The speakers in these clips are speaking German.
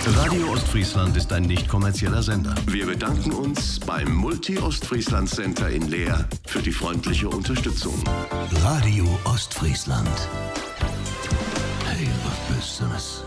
Radio Ostfriesland ist ein nicht kommerzieller Sender. Wir bedanken uns beim Multi-Ostfriesland Center in Leer für die freundliche Unterstützung. Radio Ostfriesland. Hey, was Besseres.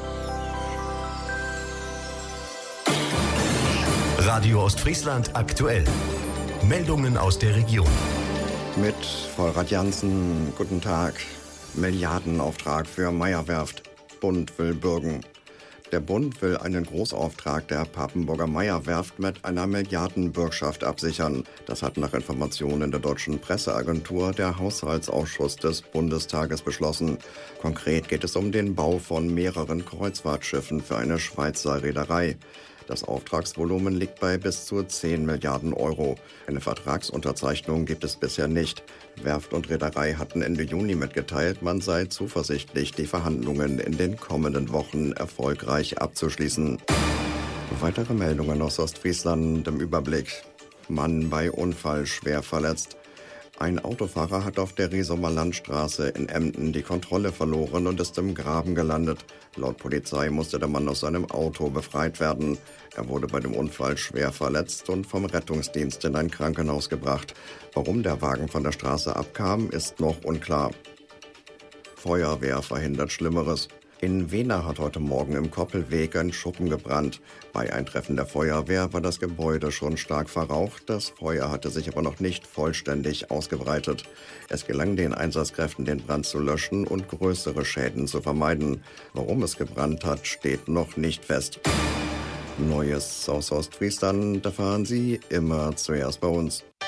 Radio Ostfriesland aktuell. Meldungen aus der Region. Mit Volrad Jansen, guten Tag. Milliardenauftrag für Meyer-Werft. Bund will bürgen. Der Bund will einen Großauftrag der Papenburger Meyer-Werft mit einer Milliardenbürgschaft absichern. Das hat nach Informationen der deutschen Presseagentur der Haushaltsausschuss des Bundestages beschlossen. Konkret geht es um den Bau von mehreren Kreuzfahrtschiffen für eine Schweizer Reederei. Das Auftragsvolumen liegt bei bis zu 10 Milliarden Euro. Eine Vertragsunterzeichnung gibt es bisher nicht. Werft und Reederei hatten Ende Juni mitgeteilt, man sei zuversichtlich, die Verhandlungen in den kommenden Wochen erfolgreich abzuschließen. Weitere Meldungen aus Ostfriesland im Überblick. Mann bei Unfall schwer verletzt. Ein Autofahrer hat auf der Riesumer Landstraße in Emden die Kontrolle verloren und ist im Graben gelandet. Laut Polizei musste der Mann aus seinem Auto befreit werden. Er wurde bei dem Unfall schwer verletzt und vom Rettungsdienst in ein Krankenhaus gebracht. Warum der Wagen von der Straße abkam, ist noch unklar. Feuerwehr verhindert Schlimmeres. In Wehna hat heute Morgen im Koppelweg ein Schuppen gebrannt. Bei Eintreffen der Feuerwehr war das Gebäude schon stark verraucht. Das Feuer hatte sich aber noch nicht vollständig ausgebreitet. Es gelang den Einsatzkräften, den Brand zu löschen und größere Schäden zu vermeiden. Warum es gebrannt hat, steht noch nicht fest. Neues aus Ostfriesland erfahren Sie immer zuerst bei uns.